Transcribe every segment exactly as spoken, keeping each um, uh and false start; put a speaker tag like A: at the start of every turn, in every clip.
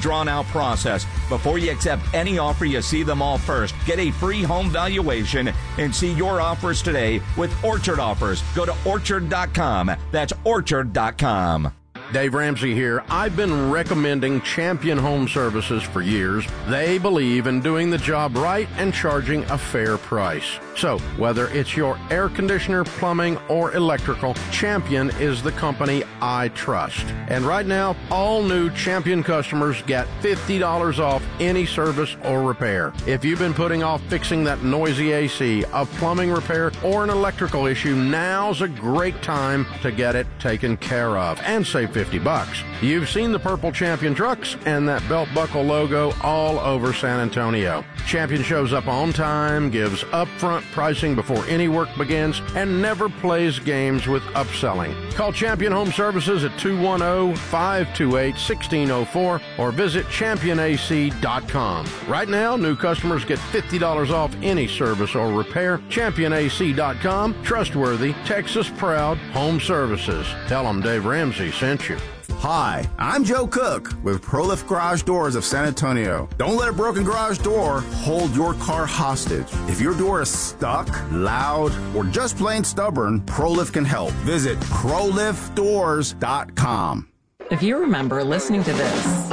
A: drawn-out process. Before you accept any offer, you see them all first. Get a free home valuation and see your offers today with Orchard Offers. Go to orchard dot com. That's orchard dot com.
B: Dave Ramsey here. I've been recommending Champion Home Services for years. They believe in doing the job right and charging a fair price. So, whether it's your air conditioner, plumbing, or electrical, Champion is the company I trust. And right now, all new Champion customers get fifty dollars off any service or repair. If you've been putting off fixing that noisy A C, a plumbing repair, or an electrical issue, now's a great time to get it taken care of and save fifty bucks. You've seen the purple Champion trucks and that belt buckle logo all over San Antonio. Champion shows up on time, gives upfront pricing before any work begins, and never plays games with upselling. Call Champion Home Services at two one zero, five two eight, one six zero four or visit champion a c dot com. Right now, new customers get fifty dollars off any service or repair. champion a c dot com. Trustworthy, Texas proud home services. Tell them Dave Ramsey sent you.
C: Hi, I'm Joe Cook with ProLift Garage Doors of San Antonio. Don't let a broken garage door hold your car hostage. If your door is stuck, loud, or just plain stubborn, ProLift can help. Visit pro lift doors dot com.
D: If you remember listening to this,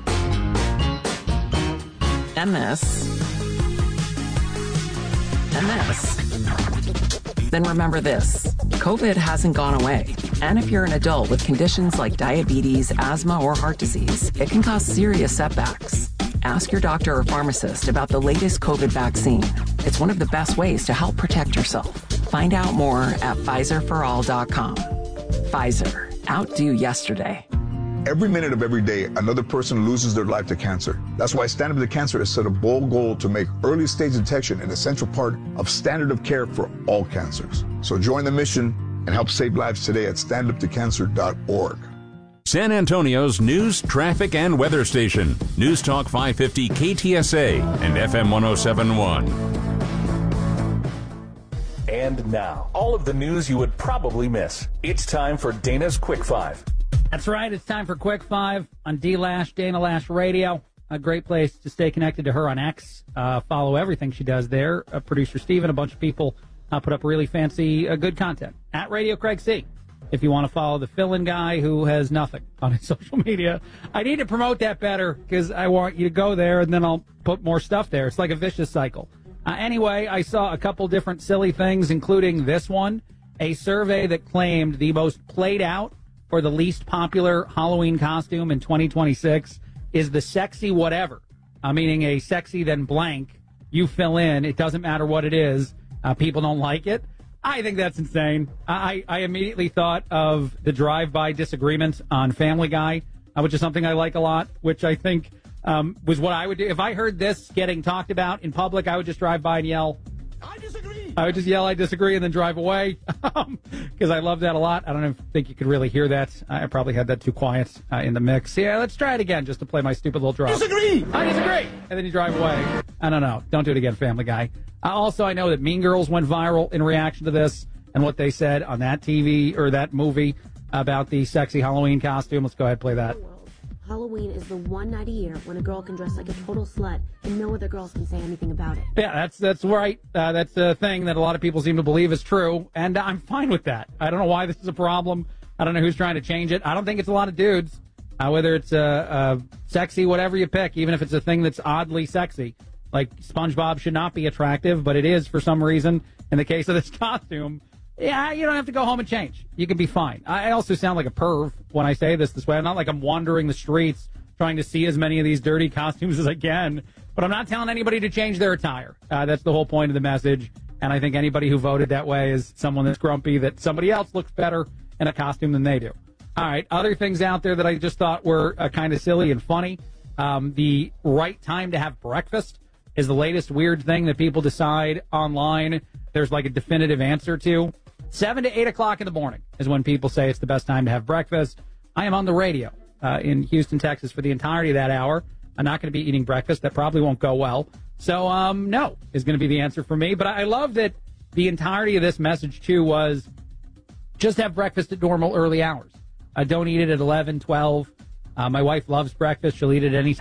D: and this, and this, then remember this. COVID hasn't gone away. And if you're an adult with conditions like diabetes, asthma, or heart disease, it can cause serious setbacks. Ask your doctor or pharmacist about the latest COVID vaccine. It's one of the best ways to help protect yourself. Find out more at Pfizer for all dot com. Pfizer. Outdo yesterday.
E: Every minute of every day, another person loses their life to cancer. That's why Stand Up to Cancer has set a bold goal to make early stage detection an essential part of standard of care for all cancers. So join the mission and help save lives today at stand up to cancer dot org.
F: San Antonio's news, traffic, and weather station. News Talk five fifty K T S A and F M one oh seven point one.
G: And now, all of the news you would probably miss. It's time for Dana's Quick Five.
H: That's right. It's time for Quick Five on D-Lash, Dana Lash Radio. A great place to stay connected to her on X. Uh, follow everything she does there. Uh, Producer Steven, a bunch of people uh, put up really fancy, uh, good content. At Radio Craig C. If you want to follow the fill-in guy who has nothing on his social media. I need to promote that better because I want you to go there and then I'll put more stuff there. It's like a vicious cycle. Uh, anyway, I saw a couple different silly things, including this one. A survey that claimed the most played out or the least popular Halloween costume in twenty twenty-six is the sexy whatever, uh, meaning a sexy then blank. You fill in. It doesn't matter what it is. Uh, people don't like it. I think that's insane. I, I immediately thought of the drive-by disagreement on Family Guy, uh, which is something I like a lot, which I think um, was what I would do. If I heard this getting talked about in public, I would just drive by and yell, I disagree. I would just yell, I disagree, and then drive away because I love that a lot. I don't know, think you could really hear that. I probably had that too quiet uh, in the mix. Yeah, let's try it again just to play my stupid little drop. Disagree! I disagree! And then you drive away. I don't know. Don't do it again, Family Guy. Uh, also, I know that Mean Girls went viral in reaction to this and what they said on that T V or that movie about the sexy Halloween costume. Let's go ahead and play that.
I: Halloween is the one night a year when a girl can dress like a total slut and no other girls can say anything about it.
H: Yeah, that's that's right. Uh, that's a thing that a lot of people seem to believe is true, and I'm fine with that. I don't know why this is a problem. I don't know who's trying to change it. I don't think it's a lot of dudes, uh, whether it's uh, uh, sexy, whatever you pick, even if it's a thing that's oddly sexy. Like SpongeBob should not be attractive, but it is for some reason in the case of this costume. Yeah, you don't have to go home and change. You can be fine. I also sound like a perv when I say this this way. I'm not like I'm wandering the streets trying to see as many of these dirty costumes as I can. But I'm not telling anybody to change their attire. Uh, that's the whole point of the message. And I think anybody who voted that way is someone that's grumpy that somebody else looks better in a costume than they do. All right, other things out there that I just thought were uh, kind of silly and funny. Um, the right time to have breakfast is the latest weird thing that people decide online there's like a definitive answer to. Seven to eight o'clock in the morning is when people say it's the best time to have breakfast. I am on the radio uh, in Houston, Texas for the entirety of that hour. I'm not going to be eating breakfast. That probably won't go well. So, um, no is going to be the answer for me. But I love that the entirety of this message, too, was just have breakfast at normal early hours. Uh, don't eat it at eleven, twelve. Uh, my wife loves breakfast. She'll eat it any time.